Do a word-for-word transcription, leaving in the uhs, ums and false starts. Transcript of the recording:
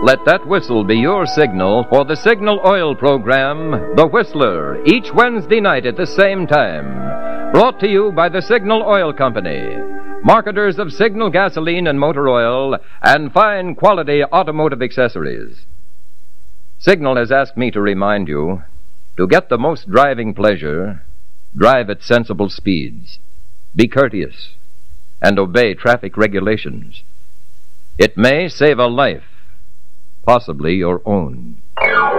Let that whistle be your signal for the Signal Oil program, The Whistler, each Wednesday night at the same time. Brought to you by the Signal Oil Company, marketers of Signal gasoline and motor oil and fine quality automotive accessories. Signal has asked me to remind you, to get the most driving pleasure, drive at sensible speeds, be courteous, and obey traffic regulations. It may save a life, possibly your own.